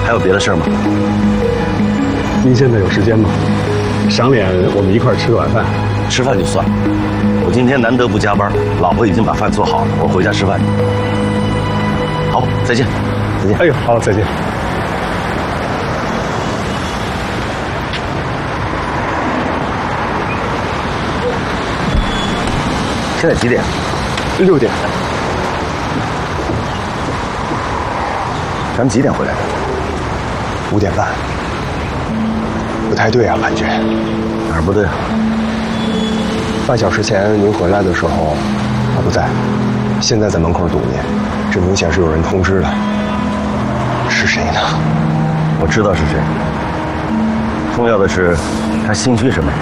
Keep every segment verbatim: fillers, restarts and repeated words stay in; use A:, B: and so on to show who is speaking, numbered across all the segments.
A: 还有别的事儿吗？
B: 您现在有时间吗？赏脸我们一块儿吃个晚饭。
A: 吃饭就算了，我今天难得不加班，老婆已经把饭做好了，我回家吃饭去。好，再见，再见。
B: 哎呦，好，再见。
A: 现在几点？
B: 六点。
A: 咱们几点回来的？
B: 五点半。不太对啊，潘局。
A: 哪儿不对？
B: 半小时前您回来的时候，他不在，现在在门口堵您，这明显是有人通知的。是谁呢？
A: 我知道是谁。重要的是，他心虚什么？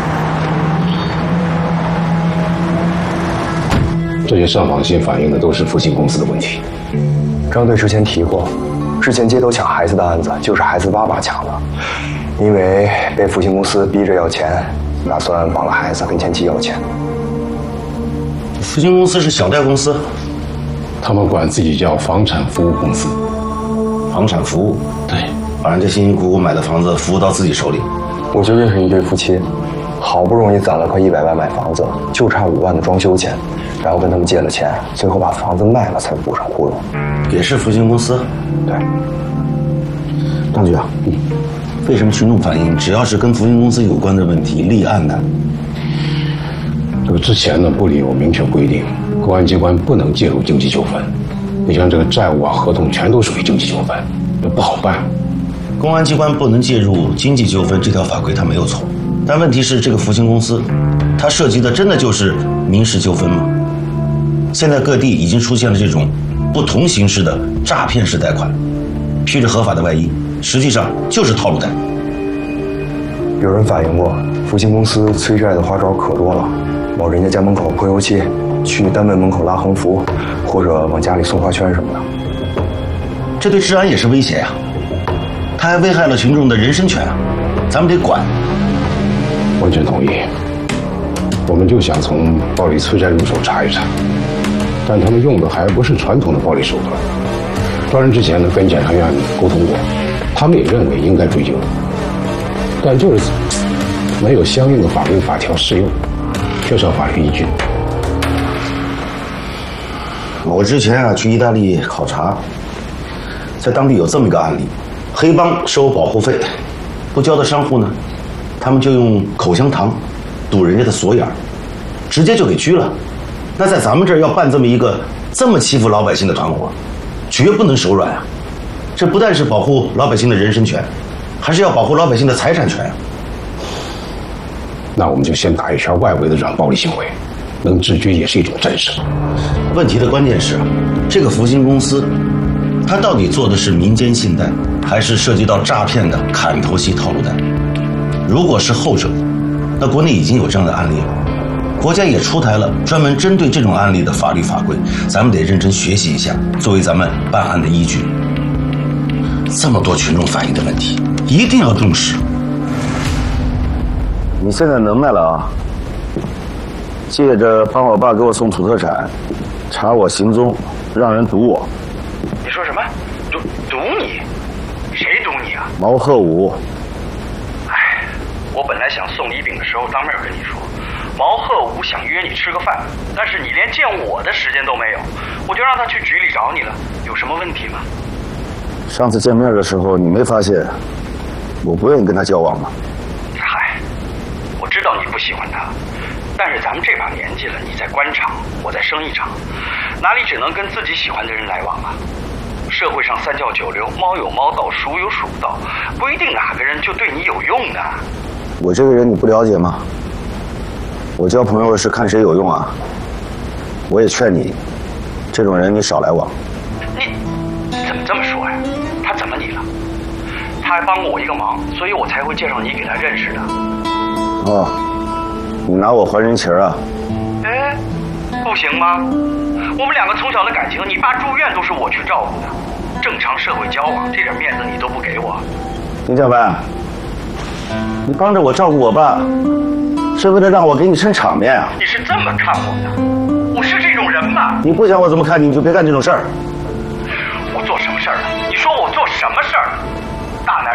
C: 这些上访信反映的都是复兴公司的问题。
B: 张队之前提过，之前街头抢孩子的案子就是孩子爸爸抢的，因为被复兴公司逼着要钱，打算绑了孩子跟前妻要钱。
A: 复兴公司是小贷公司，
C: 他们管自己叫房产服务公司。
A: 房产服务？
C: 对，
A: 把人家辛辛苦苦买的房子服务到自己手里。
B: 我就认识一对夫妻，好不容易攒了快一百万买房子，就差五万的装修钱，然后跟他们借了钱，最后把房子卖了才补上窟窿。
A: 也是复兴公司？
B: 对。
A: 张局啊，嗯，为什么群众反映只要是跟复兴公司有关的问题立案呢？
C: 这个之前呢，部里有明确规定，公安机关不能介入经济纠纷。你像这个债务啊、合同，全都属于经济纠纷，这不好办。
A: 公安机关不能介入经济纠纷，这条法规它没有错。但问题是，这个复兴公司，它涉及的真的就是民事纠纷吗？现在各地已经出现了这种不同形式的诈骗式贷款，披着合法的外衣，实际上就是套路贷。
B: 有人反映过，复兴公司催债的花招可多了，往人家家门口泼油漆，去单位门口拉横幅，或者往家里送花圈什么的。
A: 这对治安也是威胁呀、啊，它还危害了群众的人身权啊，咱们得管。
C: 完全同意。我们就想从暴力催债入手查一查，但他们用的还不是传统的暴力手段。抓人之前呢，跟检察院沟通过，他们也认为应该追究，但就是没有相应的法律法条适用，缺少法律依据。
A: 我之前啊去意大利考察，在当地有这么一个案例：黑帮收保护费，不交的商户呢，他们就用口香糖堵人家的锁眼，直接就给拘了。那在咱们这儿要办这么一个这么欺负老百姓的团伙，绝不能手软啊！这不但是保护老百姓的人身权，还是要保护老百姓的财产权啊！
C: 那我们就先打一圈外围的软暴力行为，能治军也是一种震慑。
A: 问题的关键是，这个复兴公司，它到底做的是民间信贷，还是涉及到诈骗的砍头息套路贷？如果是后者，那国内已经有这样的案例了，国家也出台了专门针对这种案例的法律法规，咱们得认真学习一下，作为咱们办案的依据。这么多群众反映的问题，一定要重视。你现在能耐了啊！借着帮我爸给我送土特产，查我行踪，让人堵我。
D: 你说什么？堵堵你？谁堵你啊？
A: 毛鹤武。
D: 哎，我本来想送礼饼的时候当面跟你说，毛鹤武想约你吃个饭，但是你连见我的时间都没有，我就让他去局里找你了。有什么问题吗？
A: 上次见面的时候，你没发现我不愿意跟他交往吗？
D: 嗨，我知道你不喜欢他，但是咱们这把年纪了，你在官场，我在生意场，哪里只能跟自己喜欢的人来往啊？社会上三教九流，猫有猫道，鼠有鼠道，不一定哪个人就对你有用的。
A: 我这个人你不了解吗？我交朋友是看谁有用啊。我也劝你，这种人你少来往。
D: 你怎么这么说呀？他怎么你了？他还帮过我一个忙，所以我才会介绍你给他认识的。
A: 哦，你拿我还人情啊？
D: 哎，不行吗？我们两个从小的感情，你爸住院都是我去照顾的，正常社会交往，这点面子你都不给我。
A: 丁小白，你帮着我照顾我爸，是为了让我给你撑场面啊？
D: 你是这么看我的？我是这种人吗？
A: 你不想我怎么看你，你就别干这种事儿。
D: 我做什么事儿了？你说我做什么事儿？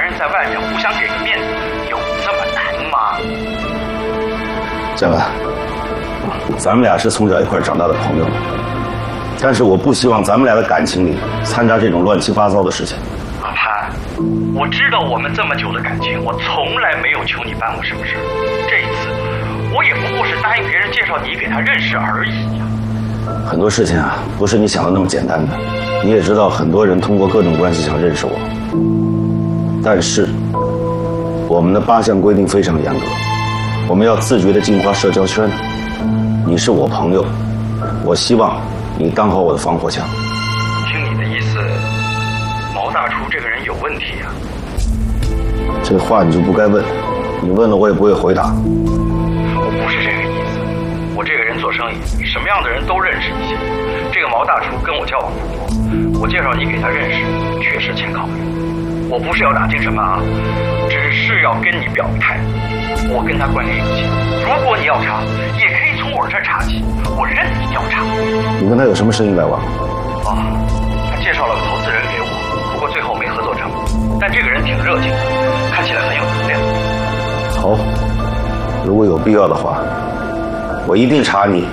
D: 人在外面互相给个面子，有这么难吗？
A: 建文，咱们俩是从小一块长大的朋友，但是我不希望咱们俩的感情里掺杂这种乱七八糟的事情。
D: 阿潘，我知道我们这么久的感情，我从来没有求你办过什么事，这一次我也不过是答应别人介绍你给他认识而已呀。
A: 很多事情啊，不是你想的那么简单的。你也知道，很多人通过各种关系想认识我，但是我们的八项规定非常严格，我们要自觉地净化社交圈。你是我朋友，我希望你当好我的防火墙。
D: 听你的意思，毛大厨这个人有问题呀？
A: 这话你就不该问，你问了我也不会回答。
D: 我不是这个意思，我这个人做生意，什么样的人都认识一些。这个毛大厨跟我交往不多，我介绍你给他认识，确实欠考虑。我不是要打听什么啊，只是要跟你表态，我跟他关联有情。如果你要查，也可以从我这儿查起，我任你调查。
A: 你跟他有什么生意来往？
D: 啊，他介绍了个投资人给我，不过最后没合作成。但这个人挺热情的，看起来很有能量。
A: 好，如果有必要的话，我一定查你。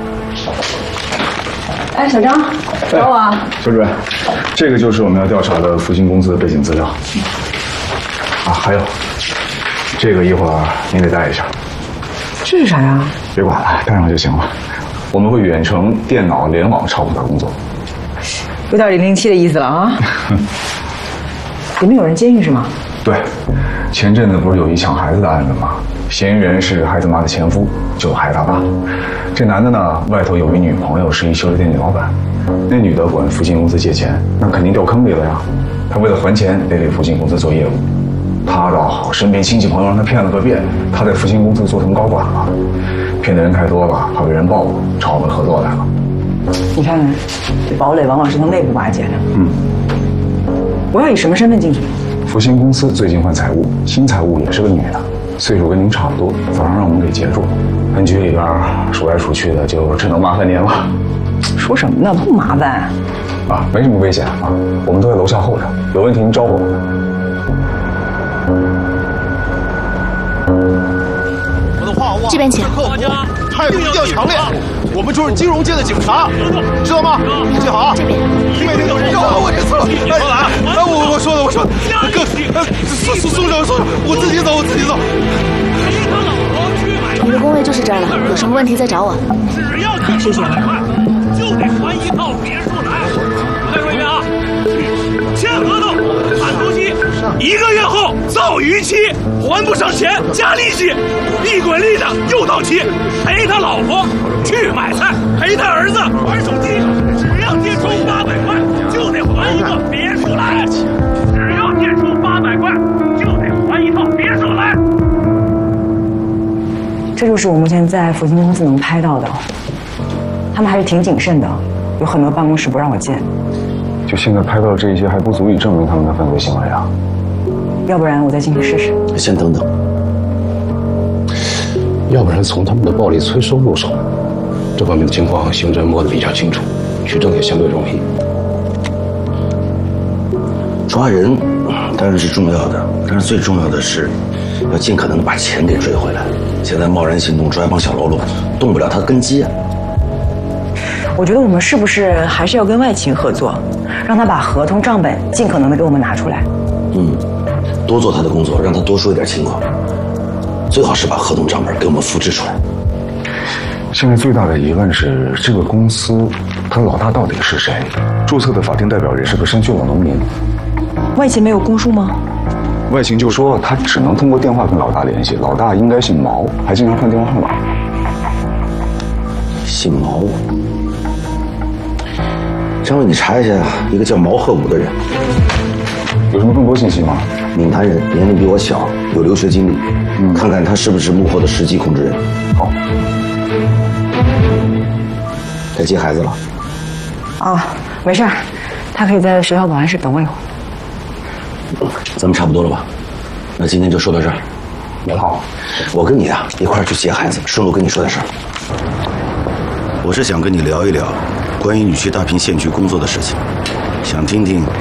E: 哎，小张，找我啊！
B: 周主任，这个就是我们要调查的复兴公司的背景资料。啊，还有，这个一会儿您得带一下。
E: 这是啥呀？
B: 别管了，带上就行了。我们会远程电脑联网操作他工作。
E: 有点零零七的意思了啊！你们有人监狱是吗？
B: 对，前阵子不是有一抢孩子的案子吗？嫌疑人是孩子妈的前夫，就是孩子他爸。这男的呢，外头有一女朋友，是一修车店的老板。那女的管复兴公司借钱，那肯定掉坑里了呀。他为了还钱，得给复兴公司做业务。他倒好，身边亲戚朋友让他骗了个遍，他在复兴公司做成高管了。骗的人太多了，怕被人报复，找我们合作来了。
E: 你看看，这堡垒往往是从内部瓦解的。
B: 嗯，
E: 我要以什么身份进去？
B: 复兴公司最近换财务，新财务也是个女的，岁数跟您差不多，早上让我们给截住。分局里边数来数去的，就只能麻烦您了。
E: 说什么呢？不麻烦。
B: 啊，没什么危险啊，我们都在楼下候着，有问题您招呼我们。
F: 我的话务
G: 这边请。
F: 态度一定要强烈，我们就是金融界的警察，知道吗？记好。
G: 这边。
F: 每天都是我认错了，哎啊！我我说的我说的，哥，松松松手松手，我自己走我自己走。
G: 你的工位就是这儿了，有什么问题再找我。
H: 只要谢谢，就得还一套别墅来。再说一遍啊，签合同，谈租期，一个月后到逾期，还不上钱加利息，利滚利的又到期，陪他老婆去买菜，陪他儿子玩手机，只要借出八百块，就得还一个别墅来。只要借出八百块，就得还一套别墅来。
E: 这就是我目前在复兴公司能拍到的，他们还是挺谨慎的，有很多办公室不让我见。
B: 就现在拍到这些还不足以证明他们的犯罪行为啊！
E: 要不然我再进去试试。
A: 先等等，
C: 要不然从他们的暴力催收入手，这方面的情况刑侦摸得比较清楚，取证也相对容易。
A: 抓人当然是重要的，但是最重要的是要尽可能的把钱给追回来。现在贸然行动抓一帮小喽啰，动不了他根基啊。
E: 我觉得我们是不是还是要跟外勤合作，让他把合同账本尽可能的给我们拿出来？
A: 嗯，多做他的工作，让他多说一点情况，最好是把合同账本给我们复制出来。
B: 现在最大的疑问是，这个公司他老大到底是谁？注册的法定代表人是个深圳的农民。
E: 外勤没有供述吗？
B: 外勤就说他只能通过电话跟老大联系，老大应该姓毛，还经常换电话号码。
A: 姓毛？张伟，你查一下一个叫毛鹤武的人，
B: 有什么更多信息吗？
A: 闽南人，年龄比我小，有留学经历，嗯，看看他是不是幕后的实际控制人。
B: 好。
A: 该接孩子了。
E: 啊，没事儿，他可以在学校保安室等我一会儿。
A: 咱们差不多了吧？那今天就说到这儿。
B: 好，
A: 我跟你啊一块儿去接孩子，顺路跟你说点事儿。我是想跟你聊一聊关于你去大坪县局工作的事情，想听听